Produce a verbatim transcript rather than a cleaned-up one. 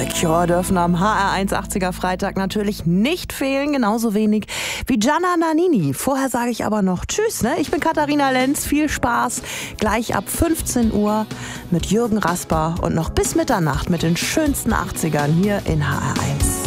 The Cure dürfen am H R eins achtziger Freitag natürlich nicht fehlen, genauso wenig wie Gianna Nannini. Vorher sage ich aber noch Tschüss, ne? Ich bin Katharina Lenz, viel Spaß gleich ab fünfzehn Uhr mit Jürgen Rasper und noch bis Mitternacht mit den schönsten achtzigern hier in H R eins.